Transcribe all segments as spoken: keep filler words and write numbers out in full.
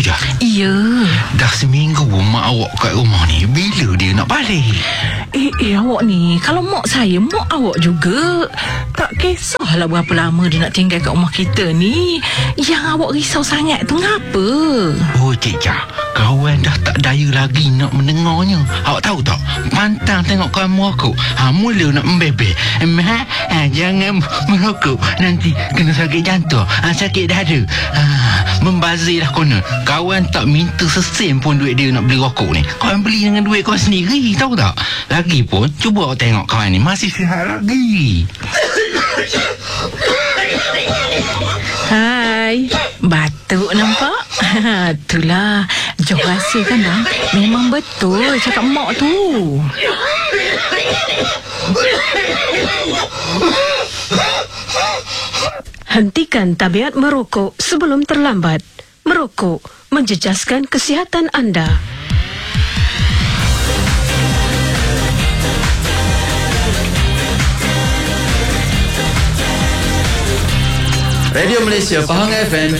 Roja? Ya. Dah seminggu mak awak kat rumah ni. Bila dia nak balik? Eh, eh awak ni, kalau mak saya, mak awak juga. Tak kisahlah berapa lama dia nak tinggal kat rumah kita ni. Yang awak risau sangat tu ngapa? Oh, Cik Jah, kawan dah tak daya lagi nak mendengarnya. Awak tahu tak? Pantang tengok kamu aku. Ha, mula nak membebel. Mak, ha, jangan merokok. Nanti kena sakit jantung. Ha, sakit dada. Ha, membazir dah kena. Kawan tak minta sesen pun duit dia nak beli rokok ni. Kawan beli dengan duit kau sendiri, tahu tak? Lagipun, cuba awak tengok kawan ni. Masih sihat lagi. Hai, batuk nampak? Itulah, Jom rahsiakan dah. Memang betul cakap mak tu. Hentikan tabiat merokok sebelum terlambat. Merokok menjejaskan kesihatan anda. Radio Malaysia Pahang F M.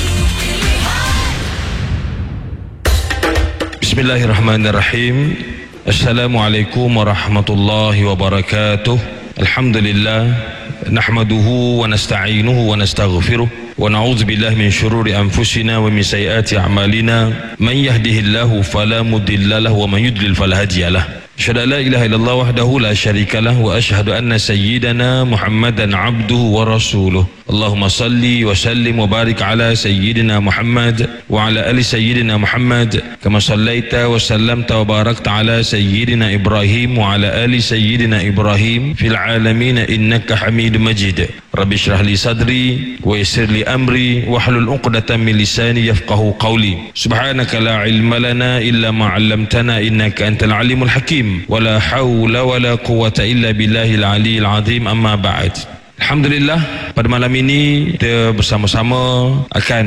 Bismillahirrahmanirrahim. Assalamualaikum warahmatullahi wabarakatuh. Alhamdulillah, nahmaduhu wa nasta'inuhu wa nastaghfiruh wa na'udzu billahi min syururi anfusina wa min sayyiati a'malina. Man yahdihillahu fala mudilla lahu wa man yudlil fala hadiya lahu. Asyhadu an la ilaha illallah wahdahu la syarika lah wa asyhadu anna sayyidana Muhammadan abduhu wa rasuluh. Allahumma salli wa sallim wa barik ala sayyidina Muhammad wa ala ali sayyidina Muhammad kama sallaita wa sallamta wa barakta ala sayyidina Ibrahim wa ala ali sayyidina Ibrahim fil alamin innaka Hamidum Majid. Rabbi shrah li sadri wa yassir li amri wa hlul 'uqdatam min lisani yafqahu qawli. Subhanaka la ilma lana illa ma 'allamtana innaka antal alimul hakim. Wala hawla wala quwwata illa billahil aliyil azim. Amma ba'd. Alhamdulillah, pada malam ini kita bersama-sama akan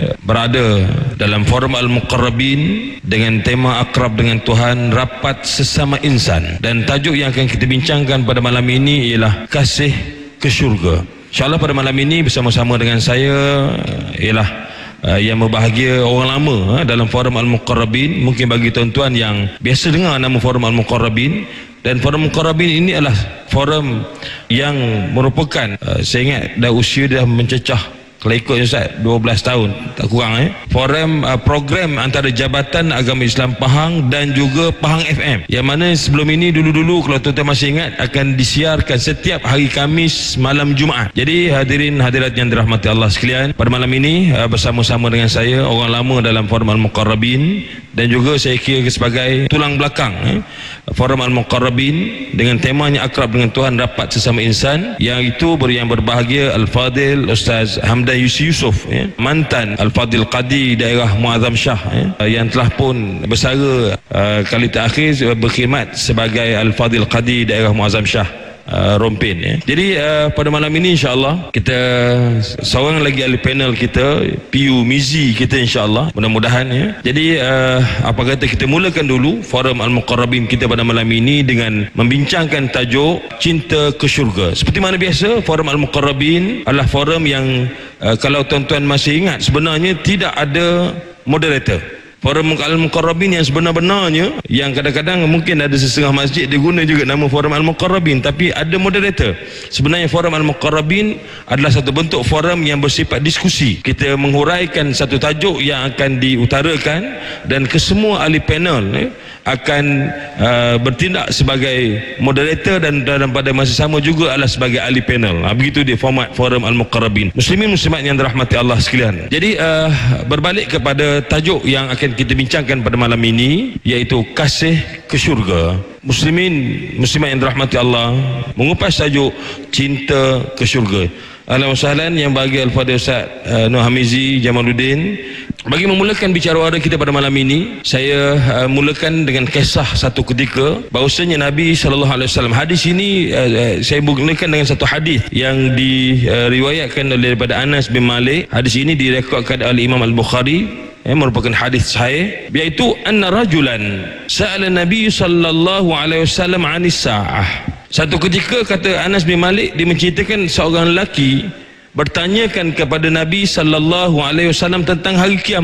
berada dalam forum Al-Muqarrabin dengan tema Akrab dengan Tuhan, Rapat Sesama Insan. Dan tajuk yang akan kita bincangkan pada malam ini ialah Kasih ke Syurga. InsyaAllah pada malam ini bersama-sama dengan saya ialah uh, yang berbahagia orang lama uh, dalam forum Al-Muqarrabin. Mungkin bagi tuan-tuan yang biasa dengar nama forum Al-Muqarrabin, dan forum Muqarrabin ini adalah forum yang merupakan uh, saya ingat dah usia dah mencecah, kalau ikut Ustaz, dua belas tahun tak kurang eh. Forum uh, program antara Jabatan Agama Islam Pahang dan juga Pahang F M, yang mana sebelum ini dulu-dulu kalau tuan-tuan masih ingat akan disiarkan setiap hari Khamis malam Jumaat. Jadi hadirin hadirat yang dirahmati Allah sekalian, pada malam ini uh, bersama-sama dengan saya orang lama dalam forum Al-Muqarrabin, dan juga saya kira sebagai tulang belakang eh, forum Al-Muqarrabin dengan temanya Akrab dengan Tuhan, Rapat Sesama Insan, yang itu ber yang berbahagia Al-Fadil Ustaz Hamdan Yusi Yusof eh, mantan Al-Fadil Qadi daerah Muazzam Shah eh, yang telah pun bersara uh, kali terakhir berkhidmat sebagai Al-Fadil Qadi daerah Muazzam Shah Uh, Rompin ya. Jadi uh, pada malam ini insya-Allah kita seorang lagi ahli panel kita, P U Mizi kita insya-Allah, mudah-mudahan ya. Jadi uh, apa kata kita mulakan dulu forum Al-Muqarrabin kita pada malam ini dengan membincangkan tajuk Cinta ke Syurga. Seperti mana biasa, forum Al-Muqarrabin adalah forum yang uh, kalau tuan-tuan masih ingat sebenarnya tidak ada moderator. Forum Al-Muqarrabin yang sebenar-benarnya, yang kadang-kadang mungkin ada setengah masjid dia guna juga nama forum Al-Muqarrabin, tapi ada moderator. Sebenarnya forum Al-Muqarrabin adalah satu bentuk forum yang bersifat diskusi. Kita menghuraikan satu tajuk yang akan diutarakan, dan kesemua ahli panel eh, akan uh, bertindak sebagai moderator, dan, dan pada masa sama juga adalah sebagai ahli panel. Ha, begitu dia format forum Al-Muqarrabin. Muslimin muslimat yang dirahmati Allah sekalian. Jadi uh, berbalik kepada tajuk yang akan kita bincangkan pada malam ini, iaitu Kasih ke Syurga. Muslimin muslimat yang dirahmati Allah, mengupas tajuk Cinta ke Syurga. Ahlan wa sahlan yang bagi Al-Fadhil Ustaz uh, Nur Hamizi Jamaluddin. Bagi memulakan bicara wara kita pada malam ini, saya uh, mulakan dengan kisah satu ketika bahawasanya Nabi sallallahu alaihi wasallam. Hadis ini uh, uh, saya mulakan dengan satu hadis yang diriwayatkan uh, oleh daripada Anas bin Malik. Hadis ini direkodkan oleh Imam Al-Bukhari, eh, merupakan hadis sahih, iaitu anna rajulan sa'ala Nabi sallallahu alaihi wasallam 'anis sa'ah. Satu ketika, kata Anas bin Malik, dia menceritakan seorang lelaki bertanyakan kepada Nabi sallallahu alaihi wasallam tentang hari kiamat.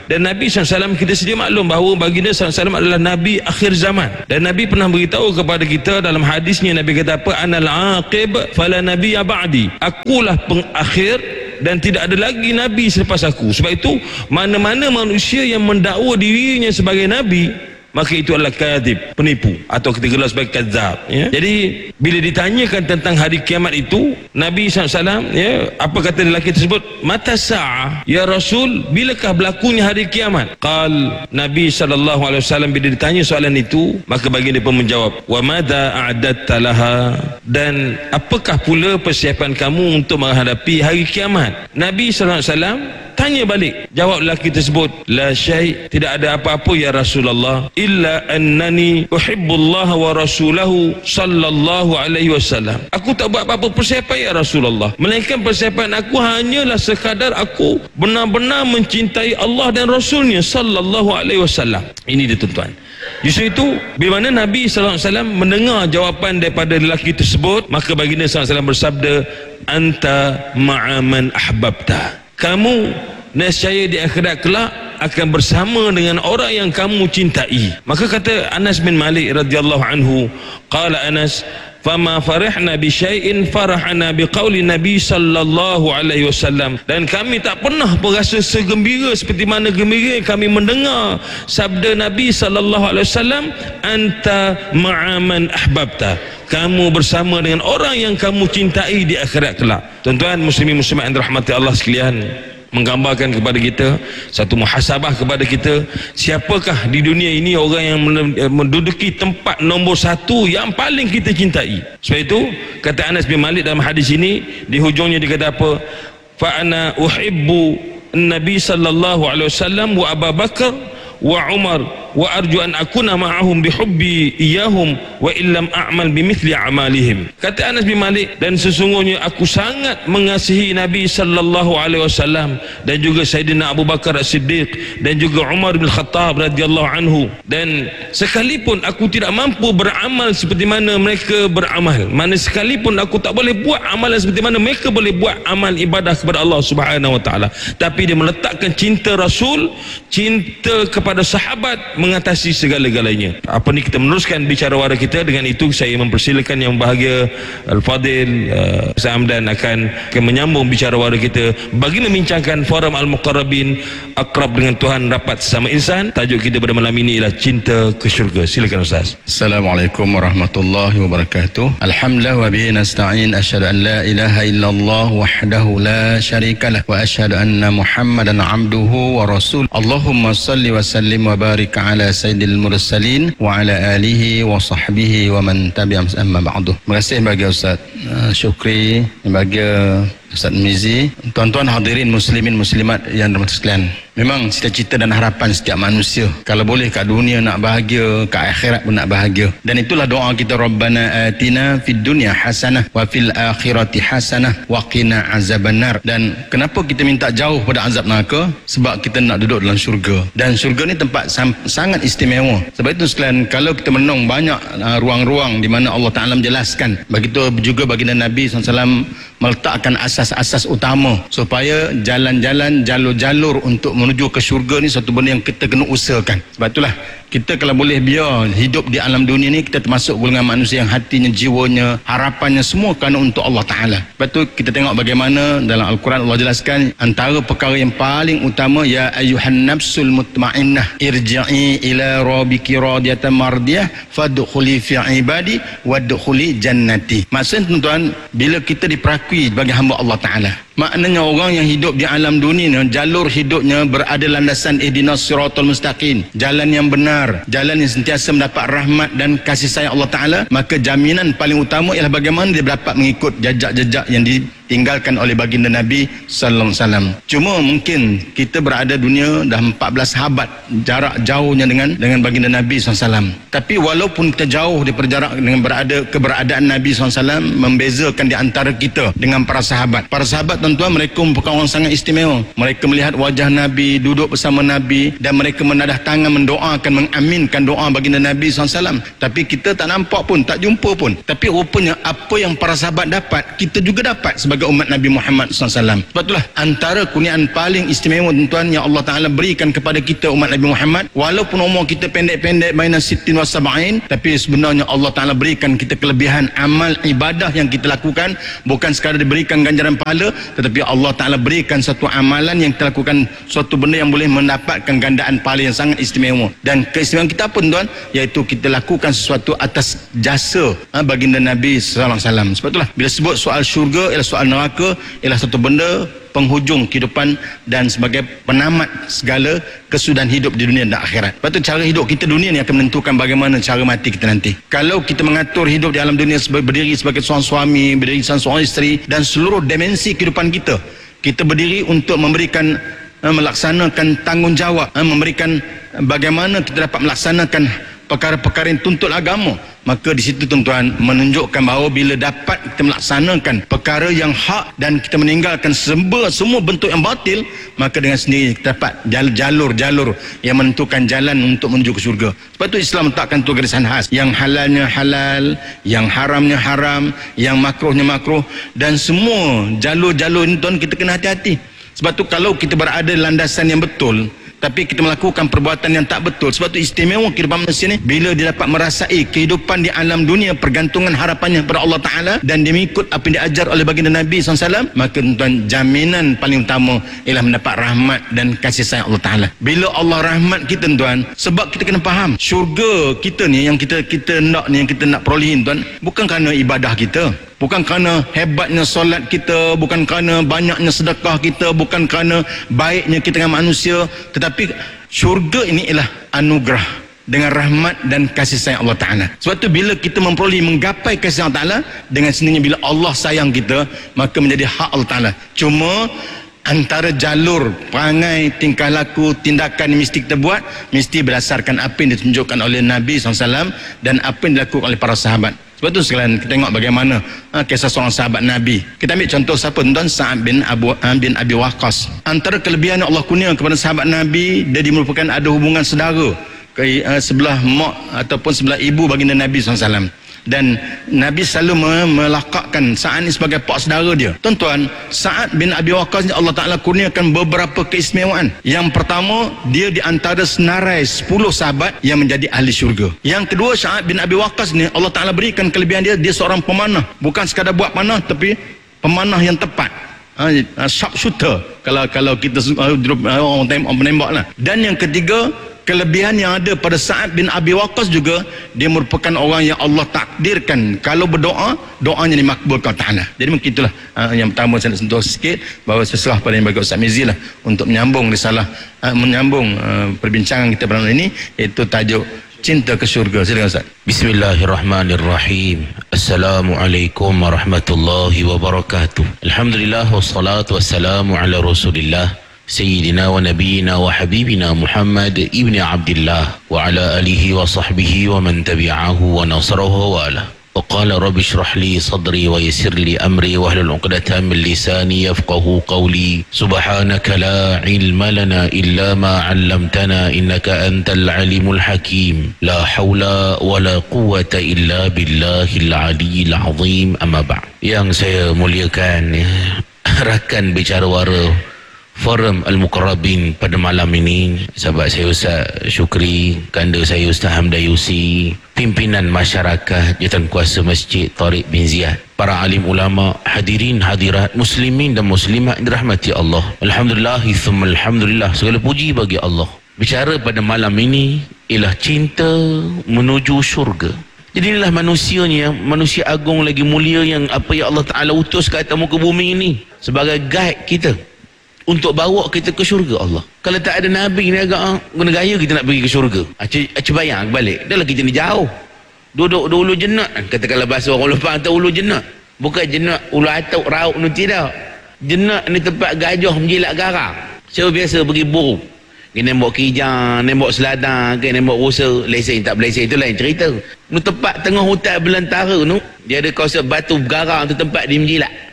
Dan Nabi sallallahu alaihi wasallam kita sedia maklum bahawa baginda sallallahu alaihi wasallam adalah Nabi akhir zaman. Dan Nabi pernah beritahu kepada kita dalam hadisnya, Nabi kata apa? Anal aqib fala nabiyya ba'di. Akulah pengakhir dan tidak ada lagi Nabi selepas aku. Sebab itu mana-mana manusia yang mendakwa dirinya sebagai Nabi, maka itu adalah kadhib, penipu, atau kita gelar sebagai kadzab, ya. Jadi bila ditanyakan tentang hari kiamat itu, Nabi sallallahu alaihi wasallam, ya, apa kata lelaki tersebut? Mata sa'ah ya Rasul, bilakah berlakunya hari kiamat? Qal, Nabi sallallahu alaihi wasallam bila ditanya soalan itu, maka baginda pun menjawab, wa madza a'dadta laha, dan apakah pula persiapan kamu untuk menghadapi hari kiamat? Nabi sallallahu alaihi wasallam tanya balik, jawab lelaki tersebut, la syai', tidak ada apa-apa ya Rasulullah, illa annani uhibbullaha wa rasulahu sallallahu alaihi wasallam. Aku tak buat apa-apa persiapan ya Rasulullah, melainkan persiapan aku hanyalah sekadar aku benar-benar mencintai Allah dan Rasulnya sallallahu alaihi wasallam. Ini dia tuan-tuan. Justru itu, bila mana Nabi sallallahu alaihi wasallam mendengar jawapan daripada lelaki tersebut, maka baginda sallallahu alaihi wasallam bersabda, anta ma'aman ahbabta, kamu nescaya di akhirat kelak akan bersama dengan orang yang kamu cintai. Maka kata Anas bin Malik radhiyallahu anhu, qala Anas, fama farihna bi syai'in farahna bi qauli Nabi sallallahu alaihi wasallam, dan kami tak pernah berasa segembira seperti mana gembira kami mendengar sabda Nabi sallallahu alaihi wasallam, anta ma'aman ahbabta, kamu bersama dengan orang yang kamu cintai di akhirat kelak. Tuan-tuan muslimin muslimat yang dirahmati Allah sekalian, menggambarkan kepada kita satu muhasabah kepada kita, siapakah di dunia ini orang yang menduduki tempat nombor satu yang paling kita cintai. Sebab itu kata Anas bin Malik dalam hadis ini, di hujungnya dia kata apa? Fa ana uhibbu Nabi sallallahu alaihi wasallam wa Abu Bakar wa Umar wa arju an akuna ma'ahum bihubbi iyahum wa illam a'mal bimithli a'malihim. Kata Anas bin Malik, dan sesungguhnya aku sangat mengasihi Nabi sallallahu alaihi wasallam dan juga Sayyidina Abu Bakar As-Siddiq dan juga Umar bin Khattab radhiyallahu anhu, dan sekalipun aku tidak mampu beramal seperti mana mereka beramal, mana sekalipun aku tak boleh buat amalan seperti mana mereka boleh buat amal ibadah kepada Allah Subhanahu wa taala, tapi dia meletakkan cinta Rasul, cinta kepada sahabat mengatasi segala-galanya. Apa ni, kita meneruskan bicara wara kita. Dengan itu saya mempersilakan yang bahagia Al-Fadil uh, Samdan akan, akan menyambung bicara wara kita bagi membincangkan forum Al-Muqarrabin, akrab dengan Tuhan, rapat sesama insan. Tajuk kita pada malam ini ialah cinta ke syurga. Silakan Ustaz. Assalamualaikum warahmatullahi wabarakatuh. Alhamdulillah wa bihi nasta'in, asyhadu an la ilaha illallah wahdahu la syarikalah wa asyhadu anna Muhammadan abduhu wa rasul. Allahumma salli wa sallim wa barik ala sayyidil mursalin wa ala alihi wa sahbihi wa man tabi'ahum amma ba'du. Terima kasih bagi Ustaz uh, Syukri, bagi Ustaz Mizi, tuan-tuan hadirin muslimin muslimat yang dirahmati sekalian. Memang cita-cita dan harapan setiap manusia, kalau boleh kat dunia nak bahagia, kat akhirat pun nak bahagia. Dan itulah doa kita, Rabbana atina fid dunya hasanah wa fil akhirati hasanah wa qina azabannar. Dan kenapa kita minta jauh pada azab neraka? Sebab kita nak duduk dalam syurga. Dan syurga ni tempat sangat istimewa. Sebab itu sekalian, kalau kita menung banyak uh, ruang-ruang di mana Allah Ta'ala menjelaskan. Begitu juga baginda Nabi sallallahu alaihi wasallam meletakkan asas-asas utama supaya jalan-jalan, jalur-jalur untuk menuju ke syurga ni satu benda yang kita kena usahakan. Sebab itulah kita kalau boleh biar hidup di alam dunia ni, kita termasuk golongan manusia yang hatinya, jiwanya, harapannya semua kerana untuk Allah Ta'ala. Sebab tu kita tengok bagaimana dalam Al-Quran Allah jelaskan antara perkara yang paling utama, ya ayyuhan nafsul mutmainnah irji'i ila rabbiki radiyatan mardiyah fadkhuli fi ibadi wadkhuli jannati. Maksudnya tuan-tuan, bila kita diperakui sebagai hamba Allah Ta'ala, maknanya orang yang hidup di alam dunia ni, jalur hidupnya berada landasan ihdinas siratal mustaqim, jalan yang benar, jalan yang sentiasa mendapat rahmat dan kasih sayang Allah Ta'ala. Maka jaminan paling utama ialah bagaimana dia dapat mengikut jejak-jejak yang ditinggalkan oleh baginda Nabi sallallahu alaihi wasallam. Cuma mungkin kita berada dunia dah empat belas sahabat, jarak jauhnya dengan dengan baginda Nabi sallallahu alaihi wasallam. Tapi walaupun kita jauh daripada jarak dengan berada keberadaan Nabi sallallahu alaihi wasallam, membezakan di antara kita dengan para sahabat. Para sahabat tuan-tuan, mereka merupakan orang sangat istimewa. Mereka melihat wajah Nabi, duduk bersama Nabi, dan mereka menadah tangan mendoakan, mengaminkan doa baginda Nabi sallallahu alaihi wasallam. Tapi kita tak nampak pun, tak jumpa pun. Tapi rupanya apa yang para sahabat dapat, kita juga dapat sebagai umat Nabi Muhammad sallallahu alaihi wasallam. Sebab itulah antara kurniaan paling istimewa tuan-tuan yang Allah Ta'ala berikan kepada kita umat Nabi Muhammad, walaupun umur kita pendek-pendek bainan sittin wa sab'in, tapi sebenarnya Allah Ta'ala berikan kita kelebihan amal ibadah yang kita lakukan, bukan sekadar diberikan ganjaran pahala, tetapi Allah Ta'ala berikan satu amalan yang kita lakukan, suatu benda yang boleh mendapatkan gandaan pahala yang sangat istimewa. Dan keistimewaan kita apa tuan? Iaitu kita lakukan sesuatu atas jasa ha, baginda Nabi sallallahu alaihi wasallam. Sebab itulah bila sebut soal syurga ialah soal neraka, ialah satu benda penghujung kehidupan dan sebagai penamat segala kesudahan hidup di dunia dan akhirat. Lepas tu cara hidup kita dunia ni akan menentukan bagaimana cara mati kita nanti. Kalau kita mengatur hidup di alam dunia berdiri sebagai seorang suami, berdiri sebagai seorang isteri, dan seluruh dimensi kehidupan kita, kita berdiri untuk memberikan uh, melaksanakan tanggungjawab, uh, memberikan uh, bagaimana kita dapat melaksanakan perkara-perkara yang tuntut agama, maka di situ tuan-tuan menunjukkan bahawa bila dapat kita melaksanakan perkara yang hak dan kita meninggalkan semua, semua bentuk yang batil, maka dengan sendiri kita dapat jalur-jalur yang menentukan jalan untuk menuju ke syurga. Sebab itu Islam letakkan tu garisan khas, yang halalnya halal, yang haramnya haram, yang makruhnya makruh, dan semua jalur-jalur ini tuan kita kena hati-hati. Sebab tu kalau kita berada landasan yang betul, tapi kita melakukan perbuatan yang tak betul, sebab tu istimewa kehidupan manusia ni bila dia dapat merasai kehidupan di alam dunia, pergantungan harapannya kepada Allah Ta'ala, dan dia mengikut apa yang diajar oleh baginda Nabi sallallahu alaihi wasallam, maka tuan jaminan paling utama ialah mendapat rahmat dan kasih sayang Allah Ta'ala. Bila Allah rahmat kita tuan, sebab kita kena faham syurga kita ni yang kita kita nak ni, yang kita nak perolehin tuan, bukan kerana ibadah kita, bukan kerana hebatnya solat kita, bukan kerana banyaknya sedekah kita, bukan kerana baiknya kita dengan manusia, tetapi syurga ini ialah anugerah dengan rahmat dan kasih sayang Allah Ta'ala. Sebab tu bila kita memperoleh menggapai kasih sayang Allah Ta'ala, dengan sendirinya bila Allah sayang kita, maka menjadi hak Allah Ta'ala. Cuma antara jalur perangai, tingkah laku, tindakan yang mesti kita buat, mesti berdasarkan apa yang ditunjukkan oleh Nabi sallallahu alaihi wasallam dan apa yang dilakukan oleh para sahabat. Sebab tu sekalian kita tengok bagaimana ha, kisah seorang sahabat Nabi. Kita ambil contoh siapa tuan? Sa'ad bin Abu bin Abi Waqqas. Antara kelebihan yang Allah kurnia kepada sahabat Nabi, dia merupakan ada hubungan saudara ke uh, sebelah mak ataupun sebelah ibu baginda Nabi sallallahu alaihi wasallam. Dan Nabi selalu melakakkan Sa'ad ni sebagai pak saudara dia. Tuan-tuan, Sa'ad bin Abi Waqqas ni Allah Ta'ala kurniakan beberapa keistimewaan. Yang pertama, dia di antara senarai sepuluh sahabat yang menjadi ahli syurga. Yang kedua, Sa'ad bin Abi Waqqas ni Allah Ta'ala berikan kelebihan dia, dia seorang pemanah. Bukan sekadar buat panah, tapi pemanah yang tepat. Ha, sharp shooter kalau kalau kita uh, orang tembak, menembak lah. Dan yang ketiga, kelebihan yang ada pada Sa'ad bin Abi Waqqas juga, dia merupakan orang yang Allah takdirkan kalau berdoa, doanya dimakbulkan Ta'ala. Jadi mungkin itulah uh, yang pertama saya nak sentuh sikit, bahawa sesudah pada yang bagi Ustaz Mizi lah untuk menyambung risalah, uh, menyambung uh, perbincangan kita pada ini, iaitu tajuk Cinta ke Syurga. Silakan Ustaz. Bismillahirrahmanirrahim. Assalamualaikum warahmatullahi wabarakatuh. Alhamdulillah wassalatu wassalamu ala Rasulillah Sayyidina wa nabiyina wa habibina Muhammad ibni Abdillah wa ala alihi wa sahbihi wa man tabi'ahu wa nasarahu wa ala. Wa qala rabbi shrah li sadri wa yassir li amri wa hlul 'uqdatam min lisani yafqahu qawli. Subhanaka la ilma lana illa ma 'allamtana innaka antal alimul hakim. La haula wa la quwwata illa billahil aliyyil azim. Amma ba'd. Yang saya muliakan ya, rakan bicara wara Forum Al-Muqarrabin pada malam ini, sahabat saya Ustaz Syukri, kanda saya Ustaz Hamdan Yusi, pimpinan masyarakat Jawatan Kuasa Masjid Tariq bin Ziyad, para alim ulama, hadirin hadirat, muslimin dan muslimat dirahmati Allah. Alhamdulillah, thumma alhamdulillah, segala puji bagi Allah. Bicara pada malam ini ialah cinta menuju syurga. Jadi inilah manusianya, manusia agung lagi mulia yang apa yang Allah Ta'ala utus ke atas muka bumi ini sebagai guide kita untuk bawa kita ke syurga Allah. Kalau tak ada Nabi ni agak guna gaya kita nak pergi ke syurga. Acik bayang balik. Dah lah kita ni jauh. Duduk di ulu jenat. Katakanlah bahasa orang lupa atau ulu jenat. Bukan jenat ulu atuk rauk ni tidak. Jenat ni tempat gajah menjilat garang. Saya biasa pergi buru. Kena nembok kijang, nembok seladang, kena nembok rusa. Lesen tak lesen itu lain cerita. Ni tempat tengah hutan belantara tu, dia ada kawasan batu garang tu tempat dia menjilat.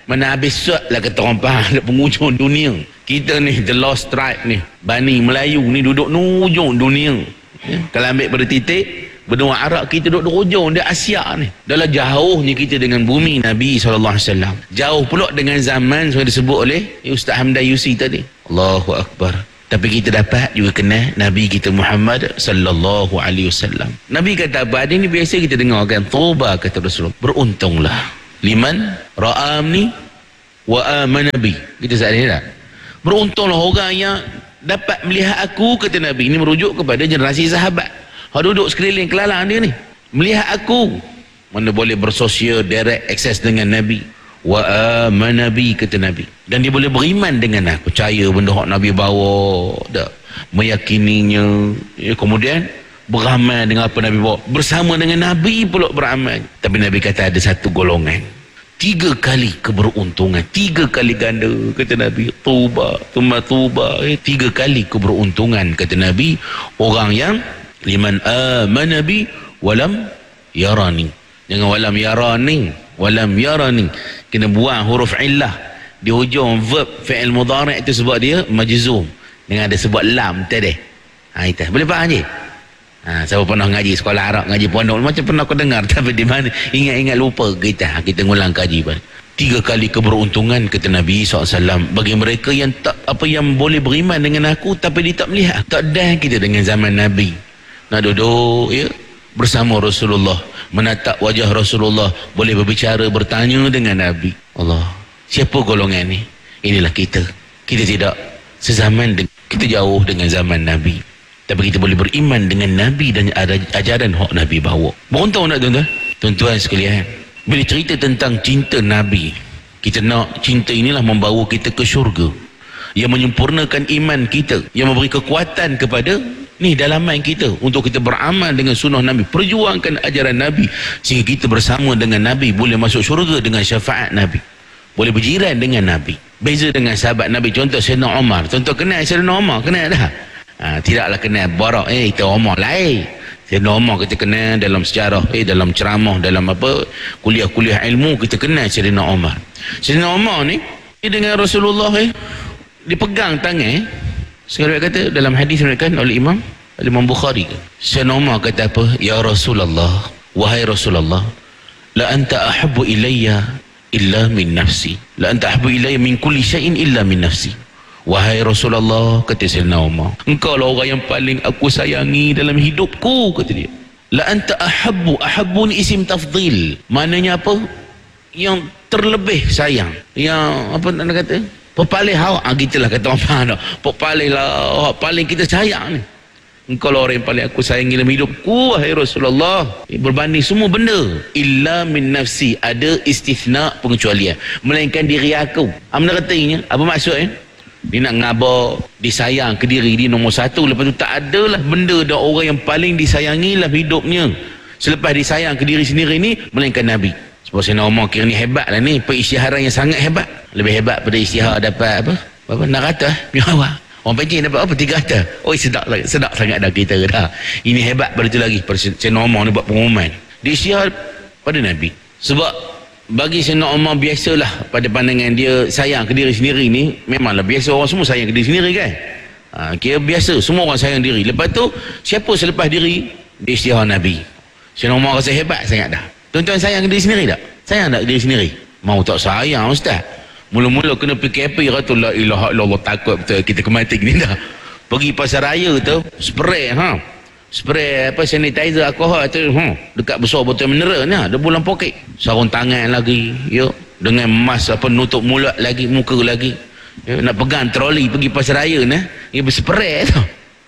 Mana habis suat lah kata orang faham di penghujung dunia. Kita ni the lost tribe ni, Bani Melayu ni duduk nujung dunia. Ya? Kalau ambil pada titik benua Arab, kita duduk di hujung dia Asia ni. Dalam jauhnya kita dengan bumi Nabi sallallahu alaihi wasallam. Jauh pula dengan zaman yang disebut oleh Ustaz Hamdan Yusi tadi. Allahu Akbar. Tapi kita dapat juga kenal Nabi kita Muhammad sallallahu alaihi wasallam. Nabi kata apa? Ada ni biasa kita dengar kan, tuba kata Rasulullah, beruntunglah liman ra'amni wa amana bi. Kita saat ini tak? Beruntunglah orang yang dapat melihat aku, kata Nabi. Ini merujuk kepada generasi sahabat. Dia duduk sekeliling kelalang dia ni, melihat aku. Mana boleh bersosial direct access dengan Nabi. Wa amana bi, kata Nabi. Dan dia boleh beriman dengan aku, percaya benda hak Nabi bawa, tak meyakininya, ya, kemudian beramal dengan apa Nabi bawa, bersama dengan Nabi pula beramal. Tapi Nabi kata ada satu golongan, tiga kali keberuntungan, tiga kali ganda, kata Nabi. Tuba, tuma tuba, eh, tiga kali keberuntungan, kata Nabi. Orang yang liman amana bi walam yarani. Jangan walam yarani, walam yarani, kena buang huruf illah di hujung verb fi'il mudhari' itu sebab dia majzum dengan ada sebab lam tadi. Ha, itu boleh faham je. Ha, siapa pernah ngaji sekolah Arab, ngaji pondok, macam pernah kau dengar, tapi di mana ingat-ingat lupa kita. Ha, kita ngulang kaji bang. Tiga kali keberuntungan, kata Nabi sallallahu alaihi wasallam, bagi mereka yang tak apa yang boleh beriman dengan aku tapi dia tak melihat. Tak dah kita dengan zaman Nabi nak duduk ya bersama Rasulullah, menatap wajah Rasulullah, boleh berbicara, bertanya dengan Nabi. Allah, siapa golongan ni? Inilah kita. Kita tidak sezaman, kita jauh dengan zaman Nabi, tapi kita boleh beriman dengan Nabi dan ajaran hak Nabi bawa. Beruntung tak tuan-tuan? Tuan-tuan sekalian, bila cerita tentang cinta Nabi, kita nak cinta inilah membawa kita ke syurga, yang menyempurnakan iman kita, yang memberi kekuatan kepada ni dalaman kita untuk kita beramal dengan sunnah Nabi, perjuangkan ajaran Nabi, sehingga kita bersama dengan Nabi boleh masuk syurga dengan syafaat Nabi, boleh berjiran dengan Nabi. Beza dengan sahabat Nabi, contoh Sayyidina Umar. Contoh kenal Sayyidina Umar, kenal dah? Ha, tidaklah kenal barak, eh kita Umar lain. Sayyidina Umar kita kenal dalam sejarah, eh dalam ceramah, dalam apa kuliah-kuliah ilmu kita kenal Sayyidina Umar. Sayyidina Umar ni dia dengan Rasulullah eh dipegang tangan eh. Sekarang kata dalam hadis diriwayatkan oleh Imam Imam Bukhari, Sayyidina Umar kata apa? Ya Rasulullah, wahai Rasulullah, la anta ahabbu ilayya illa min nafsi, la anta ahabbu ilayya min kulli syai'in illa min nafsi. Wahai Rasulullah, kata Sayyidina Umar, engkau lah orang yang paling aku sayangi dalam hidupku, kata dia. La anta ahabbu, ahabbu ni isim tafdhil, maknanya apa? Yang terlebih sayang, yang apa nak kata? Pepalih awak, ah, gitulah kata orang faham tak? Pepalih lah, paling kita sayang ni. Engkau lah orang yang paling aku sayangi dalam hidupku, wahai Rasulullah, berbanding semua benda. Illa min nafsi, ada istithna, pengecualian, melainkan diri aku. Apa katanya? Apa maksudnya? Dia nak ngabar disayang ke diri dia nombor satu, lepas tu tak adalah benda dan orang yang paling disayangi dalam hidupnya selepas disayang ke diri sendiri ni melainkan Nabi. Sebab Sayyidina Umar kira ni hebat lah ni, perisytiharan yang sangat hebat, lebih hebat pada isytihar dapat apa? Apa? Narata, mihawa. Orang pencing dapat apa? Tiga kata. Oh sedap, sedap sangat dah kita dah. Ini hebat pada tu lagi. Sayyidina Umar ni buat pengumuman. Dia isytihar pada Nabi. Sebab bagi Sayyidina Umar biasalah pada pandangan dia sayang ke diri sendiri ni, memanglah biasa orang semua sayang ke diri sendiri kan. Ha, kira biasa, semua orang sayang diri. Lepas tu, siapa selepas diri? Dia isytihar Nabi. Sayyidina Umar rasa hebat sangat dah. Tuan-tuan sayang ke diri sendiri tak? Sayang tak ke diri sendiri? Mau tak sayang Ustaz? Mula-mula kena P K P kata la ilaha illallah, takut betul kita kemati ni dah. Pergi pasar raya tu, spray ha. Spray apa sanitizer alkohol tu, ha, dekat besar botol mineral ni, ada bulan poket. Sarung tangan lagi, ya, dengan mask apa nutup mulut lagi, muka lagi. Ya, nak pegang troli pergi pasar raya ni, dia berspray tu.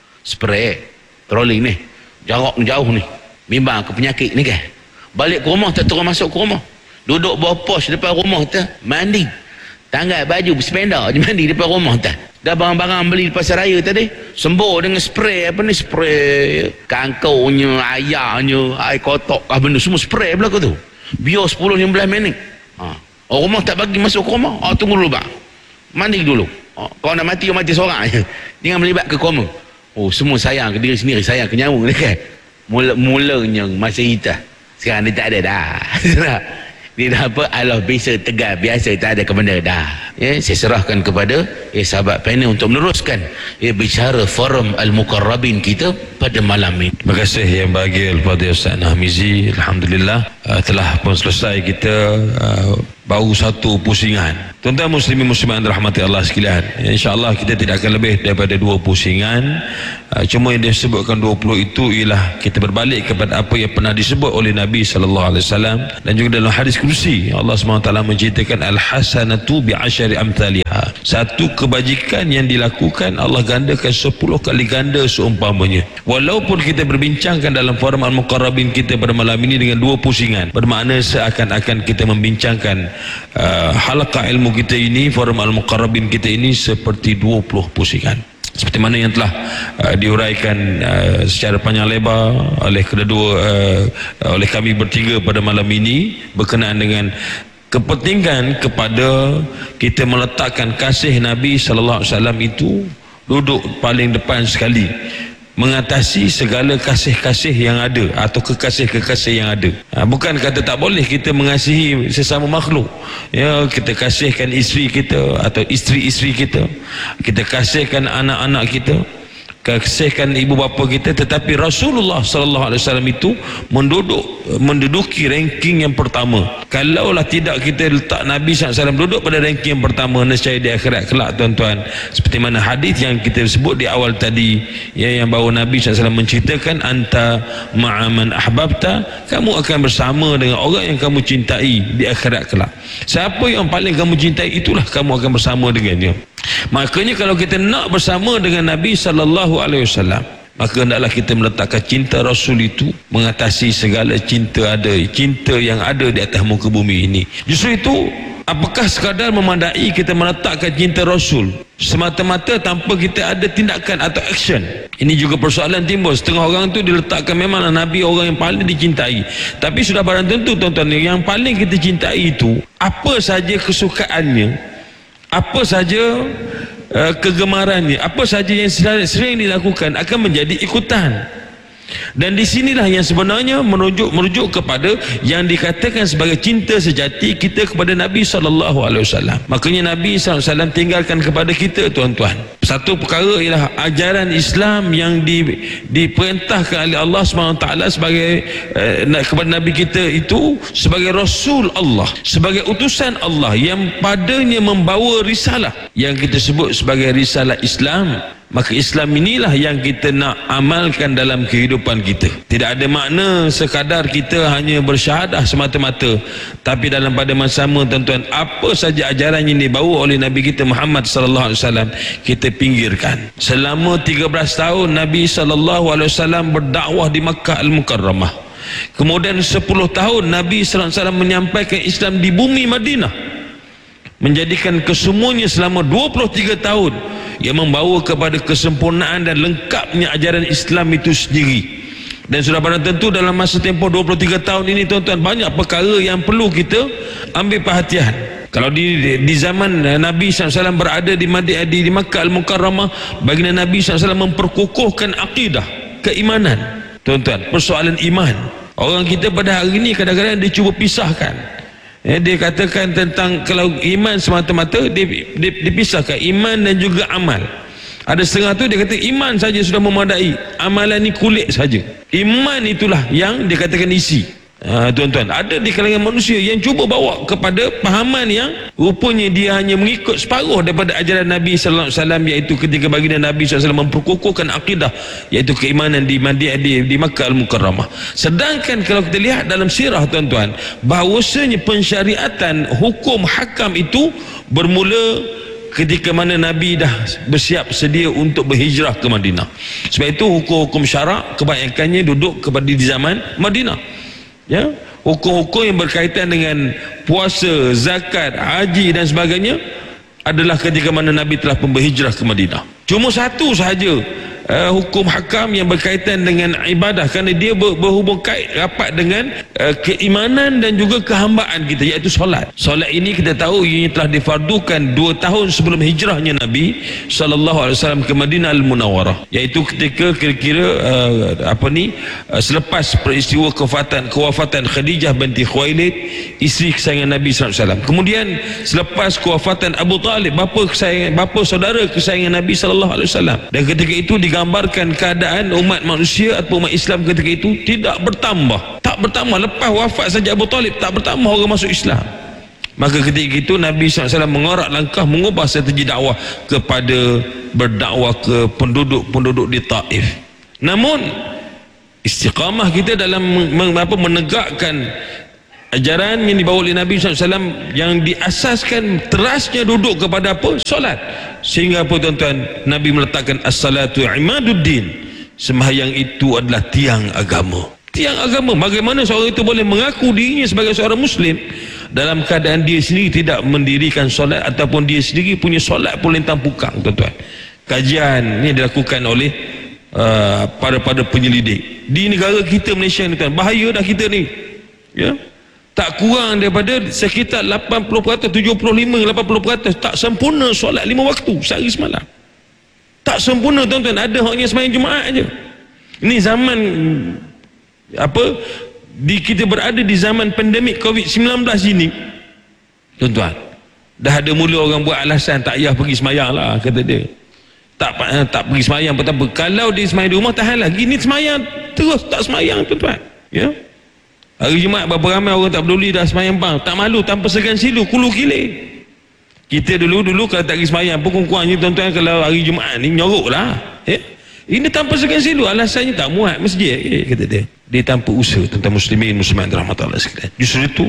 Spray troli ni. Jarak jauh ni. Bimbang ke penyakit ni kan. Balik ke rumah tak terus masuk ke rumah. Duduk bawah pos depan rumah tu, mandi. Tanggal baju sependa je mandi depan rumah tu. Dah barang-barang beli di pasar raya tadi, sembur dengan spray apa ni, spray kangkaunya, ayahnya, air kotak ah benda semua spray belaka tu. Biar sepuluh lima belas minit. Ha. Orang rumah tak bagi masuk ke rumah. Ah tunggu dulu bang. Mandi dulu. Ha. Kau nak mati, kau mati seorang je. Jangan melibat ke koma. Oh, semua sayang ke diri sendiri, sayang ke nyawa ni kan. Mula-mulanya masa kita. Sekarang dia tak ada dah. Dia dah apa, Allah bisa tegar biasa, tak ada ke benda dah. Ya, saya serahkan kepada ya, sahabat panel untuk meneruskan ya, bicara forum Al-Muqarrabin kita pada malam ini. Terima kasih yang bahagia kepada Ustaz Nahmizi. Alhamdulillah uh, telah pun selesai kita uh, baru satu pusingan. Tuan-tuan muslimin muslimat dirahmati Allah sekalian, ya, insya-Allah kita tidak akan lebih daripada dua pusingan. Uh, cuma yang disebutkan dua puluh itu ialah kita berbalik kepada apa yang pernah disebut oleh Nabi sallallahu alaihi wasallam, dan juga dalam hadis kursi Allah subhanahu wa taala menceritakan al-hasanatu bi'asyari amthaliha. Satu kebajikan yang dilakukan Allah gandakan sepuluh kali ganda seumpamanya. Walaupun kita berbincangkan dalam forum Al-Muqarrabin kita pada malam ini dengan dua pusingan, bermakna seakan-akan kita membincangkan uh, halaqah ilmu kita ini, forum Al-Muqarrabin kita ini seperti dua puluh pusingan. Seperti mana yang telah uh, diuraikan uh, secara panjang lebar oleh kedua uh, oleh kami bertiga pada malam ini berkenaan dengan kepentingan kepada kita meletakkan kasih Nabi sallallahu alaihi wasallam itu duduk paling depan sekali, mengatasi segala kasih-kasih yang ada atau kekasih-kekasih yang ada. Ha, bukan kata tak boleh kita mengasihi sesama makhluk. Ya, kita kasihkan isteri kita atau isteri-isteri kita, kita kasihkan anak-anak kita, kasihkan ibu bapa kita, tetapi Rasulullah sallallahu alaihi wasallam itu menduduk menduduki ranking yang pertama. Kalaulah tidak kita letak Nabi sallallahu alaihi wasallam duduk pada ranking yang pertama, nescaya di akhirat kelak tuan-tuan, seperti mana hadis yang kita sebut di awal tadi, ya, yang bahawa Nabi sallallahu alaihi wasallam menceritakan anta ma'aman ahbabta, kamu akan bersama dengan orang yang kamu cintai di akhirat kelak. Siapa yang paling kamu cintai, itulah kamu akan bersama dengannya. Makanya kalau kita nak bersama dengan Nabi sallallahu alaihi wasallam, maka hendaklah kita meletakkan cinta Rasul itu mengatasi segala cinta ada, cinta yang ada di atas muka bumi ini. Justru itu, apakah sekadar memandai kita meletakkan cinta Rasul semata-mata tanpa kita ada tindakan atau action? Ini juga persoalan timbul. Setengah orang tu diletakkan memanglah Nabi orang yang paling dicintai, tapi sudah barang tentu tuan-tuan, yang paling kita cintai itu apa saja kesukaannya, apa saja uh, kegemarannya, apa saja yang sering dilakukan akan menjadi ikutan. Dan di sinilah yang sebenarnya merujuk merujuk kepada yang dikatakan sebagai cinta sejati kita kepada Nabi sallallahu alaihi wasallam. Makanya Nabi sallallahu alaihi wasallam tinggalkan kepada kita tuan-tuan satu perkara, ialah ajaran Islam yang di, diperintahkan oleh Allah subhanahu wa taala sebagai eh, kepada Nabi kita itu sebagai Rasul Allah, sebagai utusan Allah yang padanya membawa risalah yang kita sebut sebagai risalah Islam. Maka Islam inilah yang kita nak amalkan dalam kehidupan kita. Tidak ada makna sekadar kita hanya bersyahadah semata-mata, tapi dalam pada masa sama tuan-tuan, apa saja ajaran yang dibawa oleh Nabi kita Muhammad sallallahu alaihi wasallam kita pinggirkan. Selama tiga belas tahun Nabi sallallahu alaihi wasallam berdakwah di Makkah Al-Mukarramah. Kemudian sepuluh tahun Nabi sallallahu alaihi wasallam menyampaikan Islam di bumi Madinah, menjadikan kesemuanya selama dua puluh tiga tahun yang membawa kepada kesempurnaan dan lengkapnya ajaran Islam itu sendiri. Dan sudah barang tentu dalam masa tempoh dua puluh tiga tahun ini tuan-tuan, banyak perkara yang perlu kita ambil perhatian. Kalau di, di zaman Nabi sallallahu alaihi wasallam berada di Madinah, di, di Makkah Al-Mukarramah, baginda Nabi sallallahu alaihi wasallam memperkukuhkan akidah, keimanan. Tuan-tuan, persoalan iman, orang kita pada hari ini kadang-kadang dia cuba pisahkan. Eh, dia katakan tentang kalau iman semata-mata dia, dia dipisahkan iman dan juga amal. Ada setengah tu dia kata iman saja sudah memadai, amalan ni kulit saja. Iman itulah yang dia katakan isi. Ha, tuan-tuan, ada di kalangan manusia yang cuba bawa kepada pahaman yang rupanya dia hanya mengikut separuh daripada ajaran Nabi sallallahu alaihi wasallam, iaitu ketika baginda Nabi sallallahu alaihi wasallam memperkukuhkan akidah, iaitu keimanan di Madinah, di, di Makkah Al-Mukarramah. Sedangkan kalau kita lihat dalam sirah tuan-tuan, bahawasanya pensyariatan hukum hakam itu bermula ketika mana Nabi dah bersiap sedia untuk berhijrah ke Madinah. Sebab itu hukum-hukum syarak kebanyakannya duduk kepada di zaman Madinah. Ya, hukum-hukum yang berkaitan dengan puasa, zakat, haji dan sebagainya adalah ketika mana Nabi telah berhijrah ke Madinah. Cuma satu sahaja uh, hukum hakam yang berkaitan dengan ibadah, kerana dia ber, berhubung kait rapat dengan uh, keimanan dan juga kehambaan kita, iaitu solat. Solat ini kita tahu ia telah difardukan dua tahun sebelum hijrahnya Nabi sallallahu alaihi wasallam ke Madinah Al-Munawwarah, iaitu ketika kira-kira uh, apa ni uh, selepas peristiwa kewafatan kewafatan Khadijah binti Khuwailid, isteri kesayangan Nabi sallallahu alaihi wasallam. Kemudian selepas kewafatan Abu Talib, bapa kesayangan bapa saudara kesayangan Nabi sallallahu alaihi wasallam. Dan ketika itu digambarkan keadaan umat manusia atau umat Islam ketika itu tidak bertambah, tak bertambah. Lepas wafat saja Abu Talib, tak bertambah orang masuk Islam. Maka ketika itu Nabi sallallahu alaihi wasallam mengorak langkah mengubah strategi dakwah kepada berdakwah ke penduduk-penduduk di Taif. Namun istiqamah kita dalam apa, menegakkan ajaran yang dibawa oleh Nabi sallallahu alaihi wasallam yang diasaskan terasnya duduk kepada apa? Solat. Sehingga apa tuan-tuan, Nabi meletakkan as-salatu imaduddin, sembahyang itu adalah tiang agama. Tiang agama. Bagaimana seorang itu boleh mengaku dirinya sebagai seorang Muslim dalam keadaan dia sendiri tidak mendirikan solat, ataupun dia sendiri punya solat pun lintang pukang, tuan-tuan. Kajian ini dilakukan oleh uh, para-para penyelidik di negara kita Malaysia ni, tuan. Bahaya dah kita ni, ya. Tak kurang daripada sekitar lapan puluh peratus, tujuh puluh lima, lapan puluh peratus tak sempurna solat lima waktu sehari semalam. Tak sempurna, tuan-tuan. Ada hanya sembahyang Jumaat aja. Ini zaman apa, di kita berada di zaman pandemik covid sembilan belas ini, tuan-tuan. Dah ada mula orang buat alasan tak payah pergi sembahyang lah, kata dia. Tak tak pergi sembahyang pertama. Kalau dia sembahyang di rumah tahan lagi, ni sembahyang terus tak sembahyang, tuan-tuan. Ya. Hari Jumaat berapa ramai orang tak peduli dah sembahyang bang, tak malu, tanpa segan silu, kulu kilir. Kita dulu-dulu kalau tak pergi sembahyang pun kurang-kurangnya, tuan-tuan, kalau hari Jumaat ni nyorok lah. Ya. Ini tanpa segan silu, alasannya tak muat masjid, eh, kata dia. Dia tanpa usaha, tentang muslimin muslimat rahmatullah sekalian. Justru itu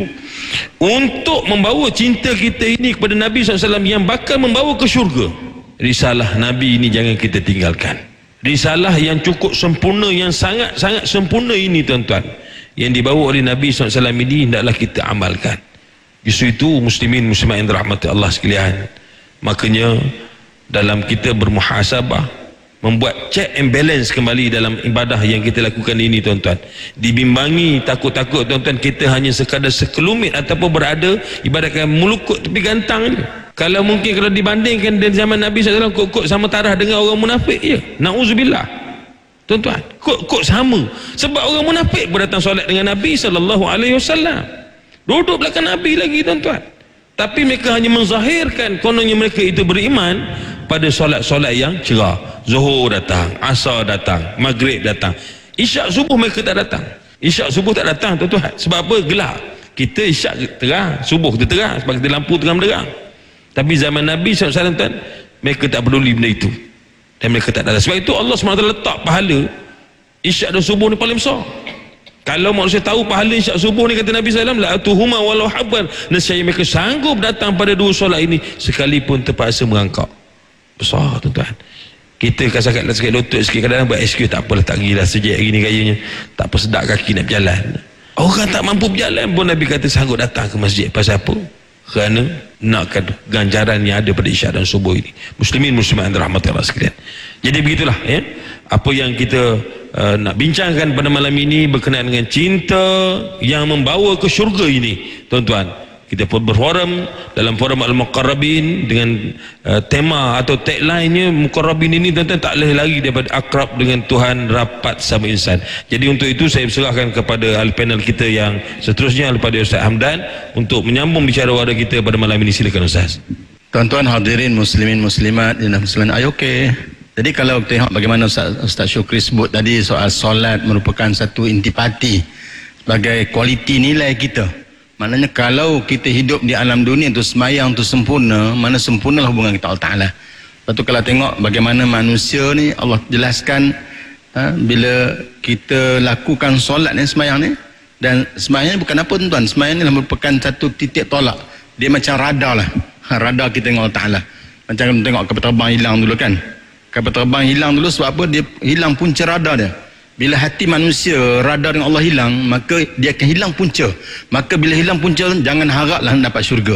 untuk membawa cinta kita ini kepada Nabi sallallahu alaihi wasallam yang bakal membawa ke syurga, risalah Nabi ini jangan kita tinggalkan. Risalah yang cukup sempurna, yang sangat-sangat sempurna ini, tuan-tuan, yang dibawa oleh Nabi sallallahu alaihi wasallam ini hendaklah kita amalkan. Justru itu muslimin muslimat yang dirahmati Allah sekalian, makanya dalam kita bermuhasabah, membuat check and balance kembali dalam ibadah yang kita lakukan ini, tuan-tuan, dibimbangi takut-takut, tuan-tuan, kita hanya sekadar sekelumit ataupun berada ibaratkan melukut tepi gantang je. Kalau mungkin kalau dibandingkan dengan zaman Nabi sallallahu alaihi wasallam, kok-kok sama tarah dengan orang munafik je. Na'udzubillah, tuan-tuan, kok-kok sama. Sebab orang munafik pun datang solat dengan Nabi sallallahu alaihi wasallam, duduk belakang Nabi lagi, tuan-tuan. Tapi mereka hanya menzahirkan kononnya mereka itu beriman pada solat-solat yang cerah. Zuhur datang, asar datang, maghrib datang, isyak subuh mereka tak datang. Isyak subuh tak datang, tuan-tuan. Sebab apa? Gelap. Kita isyak terang, subuh kita terang, sebab kita lampu terang menderang. Tapi zaman Nabi sallallahu alaihi wasallam, tuan, mereka tak peduli benda itu, dan mereka tak datang. Sebab itu Allah subhanahu wa taala letak pahala isyak dan subuh ni paling besar. Kalau manusia tahu pahala isyak subuh ni, kata Nabi sallallahu alaihi wasallam, la atuhuma walau habban, nescaya mereka sanggup datang pada dua solat ini sekalipun terpaksa merangkak. Besar, tuan-tuan. Kita kasar kat sikit lutut sikit, kadang-kadang buat excuse, tak apalah, tak gilah sejak hari ni kayaknya tak apa, sedap kaki nak berjalan. Orang tak mampu berjalan pun Nabi kata sanggup datang ke masjid. Pasal apa? Kerana nakkan ganjaran yang ada pada isyak dan subuh ini. Muslimin muslimat yang dirahmati Allah sekalian. Jadi begitulah, ya, apa yang kita uh, nak bincangkan pada malam ini berkenaan dengan cinta yang membawa ke syurga ini, tuan-tuan. Kita pun berforum dalam forum Al-Muqarrabin dengan uh, tema atau tagline-nya Muqarrabin ini, tuan-tuan, tak boleh lari daripada akrab dengan Tuhan, rapat sama insan. Jadi untuk itu saya serahkan kepada ahli panel kita yang seterusnya, kepada Ustaz Hamdan, untuk menyambung bicara wadah kita pada malam ini. Silakan Ustaz. Tuan-tuan hadirin muslimin muslimat yang muslimin, ayo okey. Jadi kalau tengok bagaimana Ustaz, Ustaz Syukri sebut tadi soal solat merupakan satu intipati sebagai kualiti nilai kita. Maknanya kalau kita hidup di alam dunia tu sembahyang tu sempurna, mana sempurnalah hubungan kita Allah Ta'ala. Lepas tu kalau tengok bagaimana manusia ni, Allah jelaskan ha, bila kita lakukan solat ni, sembahyang ni, dan sembahyang ni bukan apa, tuan-tuan, sembahyang ni merupakan satu titik tolak. Dia macam radar lah, ha, radar kita dengan Allah Ta'ala. Macam kita tengok kapal terbang hilang dulu kan, kapal terbang hilang dulu sebab apa? Dia hilang punca radar dia. Bila hati manusia radar dengan Allah hilang, maka dia akan hilang punca. Maka bila hilang punca, jangan haraplah dapat syurga.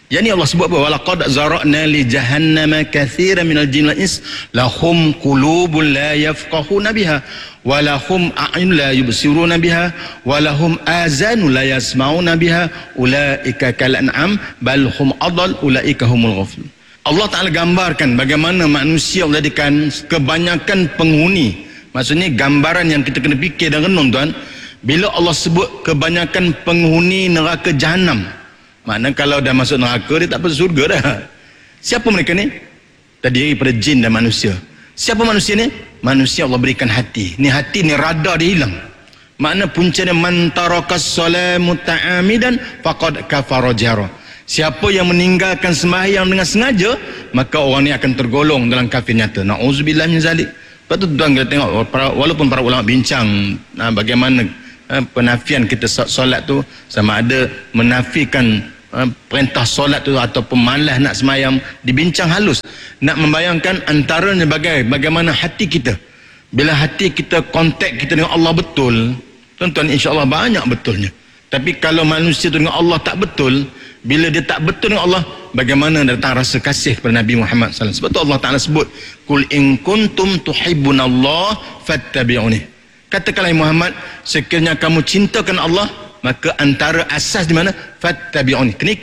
Yani Allah sebut apa? Walaqad zara'na li jahannama katsiran minal jinni wal ins lahum qulubun la yafqahuna biha wa lahum a'yun la yubsiruna biha wa lahum azanun la yasma'una biha ulaika kal an'am bal hum adall ulaika humul ghafilun. Allah Ta'ala gambarkan bagaimana manusia Allah jadikan kebanyakan penghuni. Maksudnya gambaran yang kita kena fikir dan renung tuan, bila Allah sebut kebanyakan penghuni neraka Jahannam, maknanya kalau dah masuk neraka dia tak perlu surga dah. Siapa mereka ni? Terdiri daripada jin dan manusia. Siapa manusia ni? Manusia Allah berikan hati. Ni hati ni radar dia hilang. Makna puncanya man tarakas solat muta'amidan faqad kafara jahra. Siapa yang meninggalkan sembahyang dengan sengaja, maka orang ni akan tergolong dalam kafir nyata. Na'udzubillah min zalik. Lepas tu tuan kita tengok, walaupun para ulama bincang nah, bagaimana eh, penafian kita solat tu, sama ada menafikan eh, perintah solat tu ataupun malas nak sembahyang, dibincang halus. Nak membayangkan antaranya bagai, bagaimana hati kita. Bila hati kita kontak kita dengan Allah betul, tuan-tuan insya-Allah banyak betulnya. Tapi kalau manusia tu dengan Allah tak betul, bila dia tak betul dengan Allah, bagaimana datang rasa kasih kepada Nabi Muhammad sallallahu alaihi wasallam. Sebab tu Allah Ta'ala sebut, Qul in kuntum tuhibbunallah fattabi'uni. Katakanlah Muhammad, sekiranya kamu cintakan Allah, maka antara asas di mana? Fattabi'uni. Kena